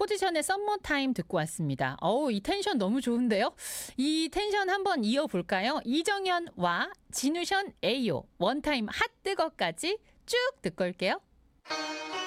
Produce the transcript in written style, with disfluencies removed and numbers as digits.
포지션의 썸머타임 듣고 왔습니다. 이 텐션 너무 좋은데요? 이 텐션 한번 이어볼까요? 이정현와 진우션 에이오 원타임 핫뜨거까지 쭉 듣고 올게요.